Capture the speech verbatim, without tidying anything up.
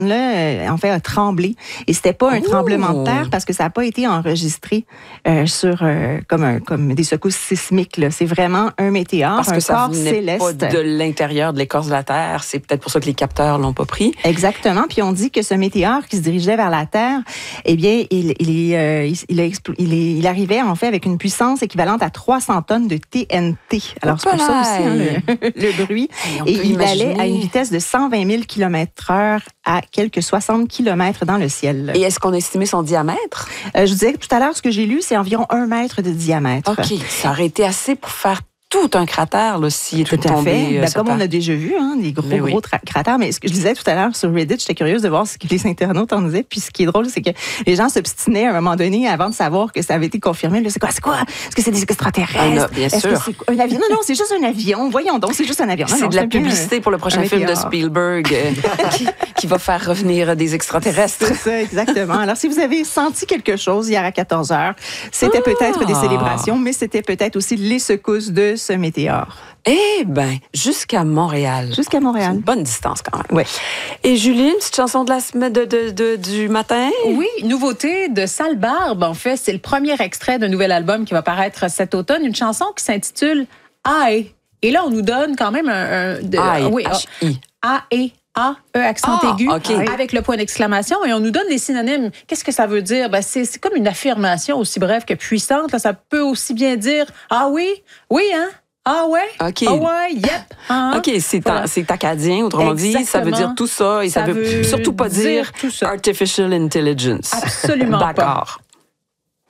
là, euh, en fait, a tremblé. Et c'était pas un Oh. tremblement de terre parce que ça n'a pas été enregistré euh, sur euh, comme, un, comme des secousses sismiques. Là. C'est vraiment un météore, Parce un que ça corps venait céleste. pas de l'intérieur de l'écorce de la Terre. C'est peut-être pour ça que les capteurs l'ont pas pris. Exactement. Puis on dit que ce météore qui se dirigeait vers la Terre, eh bien, il, il, est, euh, il, il, a expl- il, est, il arrivait en fait avec une puissance équivalente à trois cents tonnes de T N T. Alors c'est pour ça aussi hein, le, le bruit. Et, Et il imaginer. allait à une vitesse de cent vingt mille kilomètres heure à quelques soixante kilomètres dans le ciel. Et est-ce qu'on a estimé son diamètre? Euh, je vous disais tout à l'heure, ce que j'ai lu, c'est environ un mètre de diamètre. OK. Ça aurait été assez pour faire tout un cratère là, s'il était Tout à tombé. fait. euh, Ben, sur comme Terre. on a déjà vu, hein, des gros, Mais oui. gros tra- cratères. Mais ce que je disais tout à l'heure sur Reddit, j'étais curieuse de voir ce que les internautes en disaient. Puis ce qui est drôle, c'est que les gens s'obstinaient à un moment donné avant de savoir que ça avait été confirmé. Là, c'est quoi? C'est quoi? Est-ce que c'est des extraterrestres? Ah, non, bien Est-ce sûr. que c'est un avion? Non, non, c'est juste un avion. Voyons donc, c'est juste un avion. Non, C'est non, de la bien publicité pour le prochain un film de météore. Spielberg euh, qui, qui va faire revenir des extraterrestres. C'est ça, exactement. Alors, si vous avez senti quelque chose hier à quatorze heures, c'était Ah! peut-être des célébrations, mais c'était peut-être aussi les secousses de ce météore. Eh bien, jusqu'à Montréal. Jusqu'à C'est Montréal. une bonne distance quand même. Ouais. Et Julie, une petite chanson de la semaine de, de, de- du matin? Oui, nouveauté de Sale Barbe. En fait, c'est le premier extrait d'un nouvel album qui va paraître cet automne. Une chanson qui s'intitule I. Et là, on nous donne quand même un. un de, I, oui, H-I. A et A, E accent Ah, aigu, OK. avec le point d'exclamation, et on nous donne des synonymes. Qu'est-ce que ça veut dire? Ben, c'est, c'est comme une affirmation aussi brève que puissante. Là, ça peut aussi bien dire ah oui, oui, hein? Ah ouais? OK. Ah ouais, yep. Hein? OK, c'est, Voilà. ta- c'est acadien, autrement dit, ça veut Exactement. dire tout ça et ça, Ça veut, veut surtout pas dire, dire tout ça. artificial intelligence. Absolument pas. D'accord.